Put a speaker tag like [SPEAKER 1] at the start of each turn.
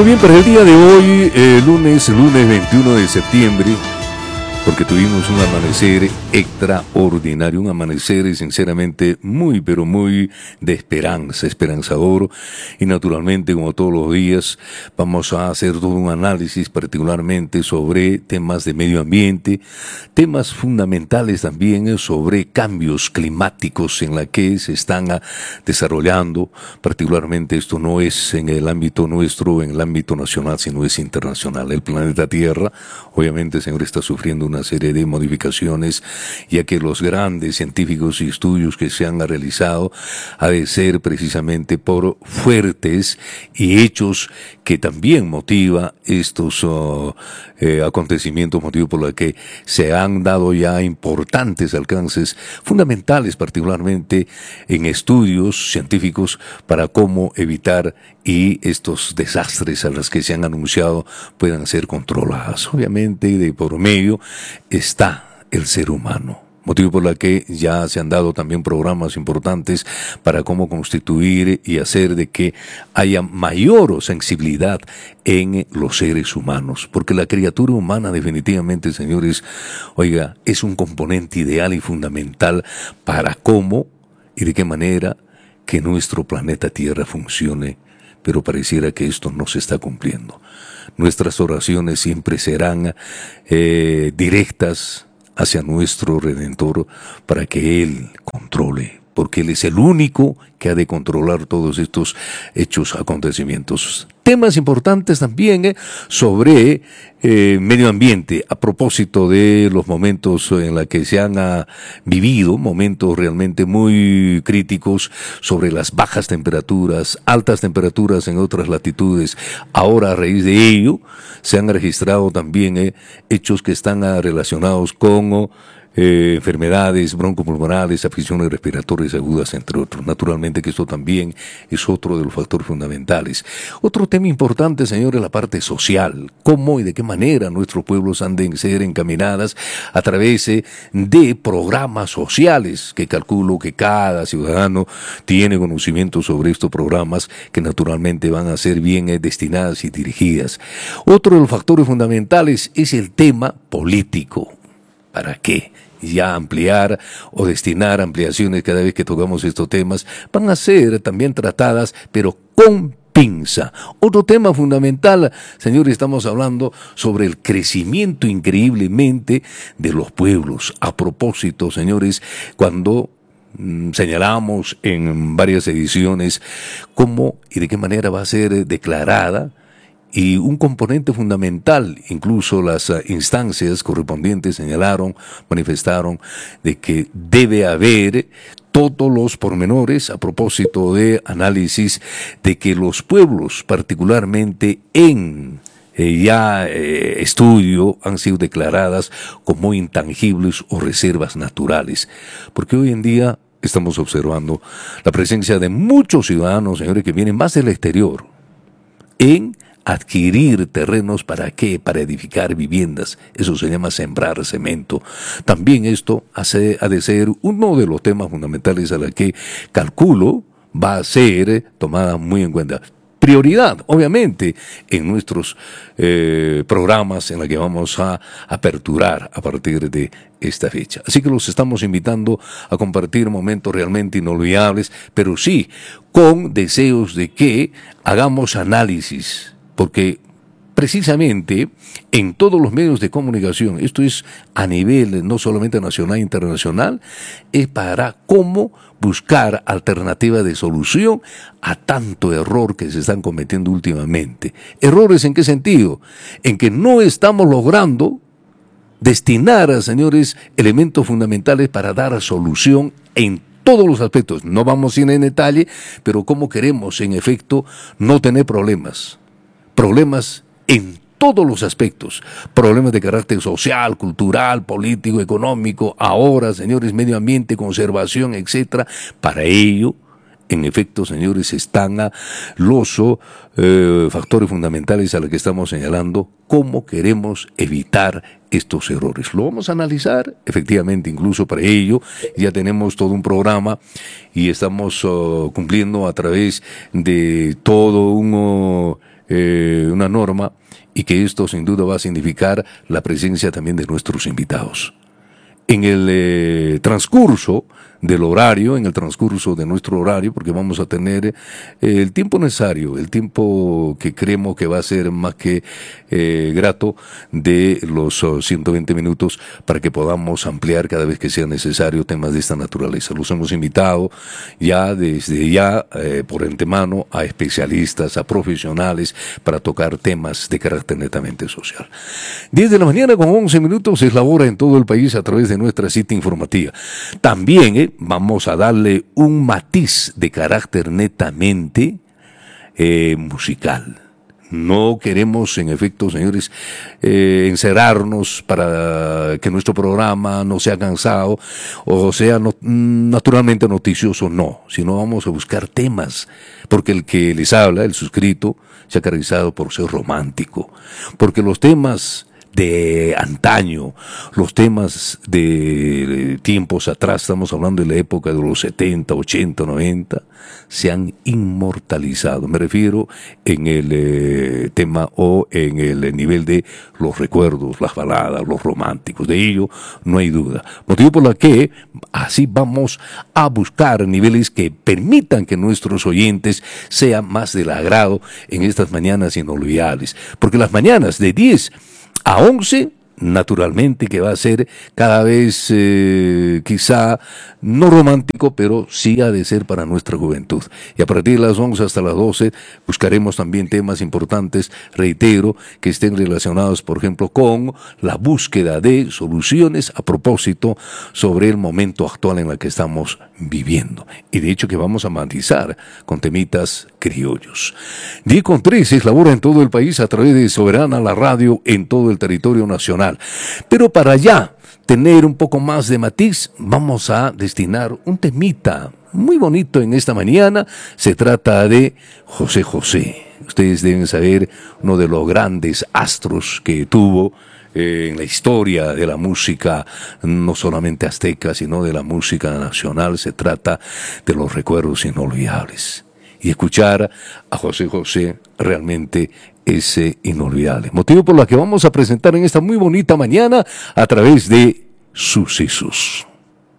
[SPEAKER 1] Muy bien, para el día de hoy, lunes 21 de septiembre, porque tuvimos un amanecer extraordinario, un amanecer sinceramente muy, pero muy de esperanza, esperanzador, y naturalmente, como todos los días, vamos a hacer todo un análisis particularmente sobre temas de medio ambiente, temas fundamentales también sobre cambios climáticos en la que se están desarrollando, particularmente esto no es en el ámbito nuestro, en el ámbito nacional, sino es internacional. El planeta Tierra, obviamente, señor, está sufriendo una serie de modificaciones, ya que los grandes científicos y estudios que se han realizado ha de ser precisamente por fuertes y hechos que también motiva estos acontecimientos, motivos por los que se han dado ya importantes alcances fundamentales, particularmente en estudios científicos para cómo evitar y estos desastres a los que se han anunciado puedan ser controlados. Obviamente, de por medio está el ser humano, motivo por el que ya se han dado también programas importantes para cómo constituir y hacer de que haya mayor sensibilidad en los seres humanos, porque la criatura humana definitivamente, señores, oiga, es un componente ideal y fundamental para cómo y de qué manera que nuestro planeta Tierra funcione, pero pareciera que esto no se está cumpliendo. Nuestras oraciones siempre serán directas hacia nuestro Redentor para que Él controle, porque Él es el único que ha de controlar todos estos hechos, acontecimientos. Temas importantes también sobre medio ambiente, a propósito de los momentos en los que se han vivido, momentos realmente muy críticos sobre las bajas temperaturas, altas temperaturas en otras latitudes. Ahora, a raíz de ello, se han registrado también hechos que están relacionados con enfermedades broncopulmonares, afecciones respiratorias agudas, entre otros. Naturalmente que esto también es otro de los factores fundamentales. Otro tema importante, señores, es la parte social. ¿Cómo y de qué manera nuestros pueblos han de ser encaminadas a través de programas sociales, que calculo que cada ciudadano tiene conocimiento sobre estos programas que naturalmente van a ser bien destinadas y dirigidas? Otro de los factores fundamentales es el tema político. ¿Para qué? Ya ampliar o destinar ampliaciones cada vez que tocamos estos temas van a ser también tratadas, pero con pinza. Otro tema fundamental, señores, estamos hablando sobre el crecimiento increíblemente de los pueblos. A propósito, señores, cuando señalamos en varias ediciones cómo y de qué manera va a ser declarada, y un componente fundamental, incluso las instancias correspondientes señalaron, manifestaron, de que debe haber todos los pormenores a propósito de análisis de que los pueblos, particularmente en estudio, han sido declaradas como intangibles o reservas naturales. Porque hoy en día estamos observando la presencia de muchos ciudadanos, señores, que vienen más del exterior, en adquirir terrenos. ¿Para qué? Para edificar viviendas. Eso se llama sembrar cemento. También esto ha de ser uno de los temas fundamentales a la que calculo va a ser tomada muy en cuenta. Prioridad, obviamente, en nuestros programas en la que vamos a aperturar a partir de esta fecha. Así que los estamos invitando a compartir momentos realmente inolvidables, pero sí con deseos de que hagamos análisis, porque precisamente en todos los medios de comunicación, esto es a nivel no solamente nacional e internacional, es para cómo buscar alternativas de solución a tanto error que se están cometiendo últimamente. ¿Errores en qué sentido? En que no estamos logrando destinar, señores, elementos fundamentales para dar solución en todos los aspectos. No vamos a ir en detalle, pero cómo queremos, en efecto, no tener problemas en todos los aspectos, problemas de carácter social, cultural, político, económico, ahora, señores, medio ambiente, conservación, etcétera. Para ello, en efecto, señores, están los factores fundamentales a los que estamos señalando, cómo queremos evitar estos errores. Lo vamos a analizar, efectivamente, incluso para ello ya tenemos todo un programa y estamos cumpliendo a través de todo un una norma, y que esto sin duda va a significar la presencia también de nuestros invitados. En el transcurso del horario, en el transcurso de nuestro horario, porque vamos a tener el tiempo necesario, el tiempo que creemos que va a ser más que grato de los 120 minutos para que podamos ampliar cada vez que sea necesario temas de esta naturaleza. Los hemos invitado ya desde ya por antemano a especialistas, a profesionales para tocar temas de carácter netamente social. 10 de la mañana con 11 minutos es la hora en todo el país a través de nuestra cita informativa. También vamos a darle un matiz de carácter netamente musical. No queremos, en efecto, señores, encerrarnos para que nuestro programa no sea cansado o sea naturalmente noticioso, no, sino vamos a buscar temas, porque el que les habla, el suscrito, se ha caracterizado por ser romántico, porque los temas de antaño, los temas de tiempos atrás, estamos hablando de la época de los 70, 80, 90, se han inmortalizado. Me refiero en el tema o en el nivel de los recuerdos, las baladas, los románticos. De ello no hay duda. Motivo por el que así vamos a buscar niveles que permitan que nuestros oyentes sean más del agrado en estas mañanas inolvidables. Porque las mañanas de 10 a 11, naturalmente que va a ser cada vez quizá no romántico, pero sí ha de ser para nuestra juventud. Y a partir de las 11 hasta las 12 buscaremos también temas importantes, reitero, que estén relacionados, por ejemplo, con la búsqueda de soluciones a propósito sobre el momento actual en el que estamos viviendo. Y de hecho que vamos a matizar con temitas criollos. 10:13 es la hora en todo el país a través de Soberana, la radio en todo el territorio nacional. Pero para ya tener un poco más de matiz, vamos a destinar un temita muy bonito en esta mañana. Se trata de José José. Ustedes deben saber, uno de los grandes astros que tuvo en la historia de la música, no solamente azteca, sino de la música nacional. Se trata de los recuerdos inolvidables. Y escuchar a José José realmente es inolvidable. Motivo por el que vamos a presentar en esta muy bonita mañana a través de Sucesos.